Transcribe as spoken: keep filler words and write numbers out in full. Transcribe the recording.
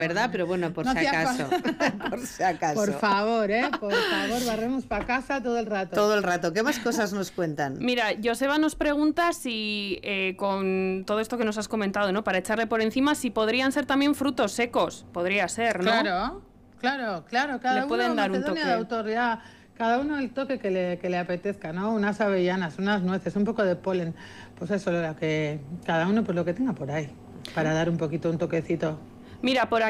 ¿verdad? Pero bueno, por No si hacía acaso. Por si acaso. Por favor, ¿eh? Por favor, barremos para casa todo el rato. Todo el rato. ¿Qué más cosas nos cuentan? Mira, Joseba nos pregunta si eh, con todo esto que nos has comentado, ¿no? Para echarle por encima, si podrían ser también frutos secos. Podría ser, ¿no? Claro, claro, claro. Cada Le uno pueden dar un Macedonia toque. de autor, ya, cada uno el toque que le, que le apetezca, ¿no? Unas avellanas, unas nueces, un poco de polen. Pues eso, lo que cada uno pues lo que tenga por ahí, para dar un poquito, un toquecito. Mira, por aquí